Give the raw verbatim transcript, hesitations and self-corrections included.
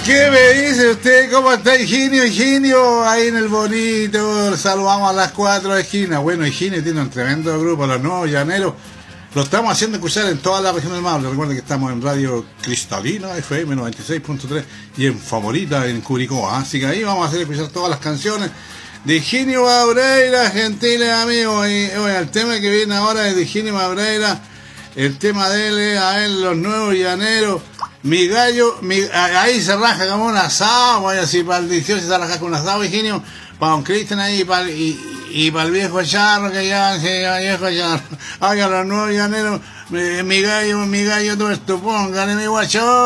¿Qué me dice usted? ¿Cómo está Higinio? Higinio, ahí en el bonito. Saludamos a las cuatro esquinas. Bueno, Higinio tiene un tremendo grupo, los nuevos llaneros. Lo estamos haciendo escuchar en toda la región del Maule. Recuerden que estamos en Radio Cristalina, F M noventa y seis punto tres, y en Favorita, en Curicó. Así que ahí vamos a hacer escuchar todas las canciones de Higinio Mabreira, gentiles amigos. Y bueno, el tema que viene ahora es de Higinio Mabreira. El tema de él es a él, los nuevos llaneros. Mi gallo, mi, ahí se raja como un asado, vaya, si para el dieciocho se raja con un asado, Higinio, para un Cristian ahí, para, y, y para el viejo charro, que ya, que ya viejo charro, haga los nuevos llaneros, mi, mi gallo, mi gallo, todo esto, póngale mi guacho.